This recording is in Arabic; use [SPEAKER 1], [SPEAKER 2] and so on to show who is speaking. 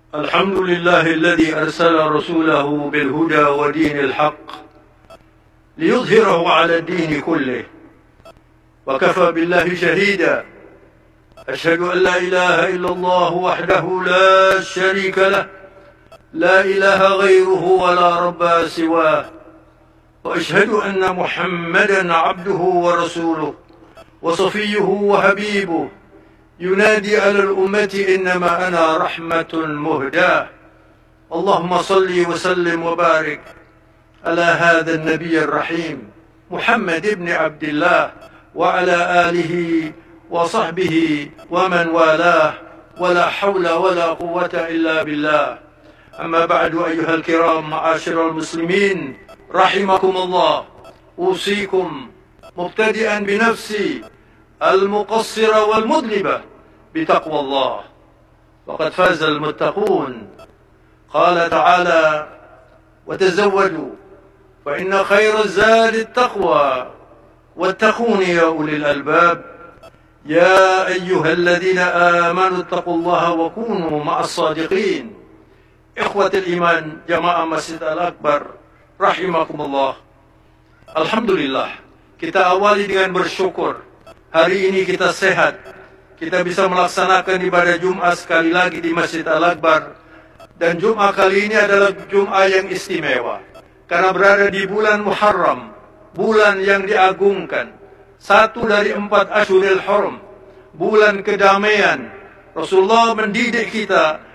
[SPEAKER 1] الحمد لله الذي أرسل رسوله بالهدى ودين الحق ليظهره على الدين كله، وكفى بالله شهيدا. أشهد أن لا إله إلا الله وحده لا شريك له، لا إله غيره ولا رب سواه، وأشهد أن محمدا عبده ورسوله وصفيه وحبيبه، ينادي على الأمة إنما أنا رحمة مهداة. اللهم صل وسلم وبارك على هذا النبي الرحيم محمد بن عبد الله وعلى آله وصحبه ومن والاه، ولا حول ولا قوة إلا بالله. أما بعد، أيها الكرام معاشر المسلمين رحمكم الله، أوصيكم مبتدئا بنفسي المقصرة والمذنبة بتقوى الله، وقد فاز المتقون. قال تعالى: وتزودوا فإن خير الزاد التقوى واتقون يا أولي الألباب. يا أيها الذين آمنوا اتقوا الله وكونوا مع الصادقين. إخوة الإيمان jamaah Masjid Al-Akbar rahimakumullah. Alhamdulillah, kita awali dengan bersyukur. Hari ini kita sehat, kita bisa melaksanakan ibadah Jum'ah sekali lagi di Masjid Al-Akbar. Dan Jum'ah kali ini adalah Jum'ah yang istimewa, karena berada di bulan Muharram, bulan yang diagungkan, satu dari 4 Ashuril Hurum, bulan kedamaian. Rasulullah mendidik kita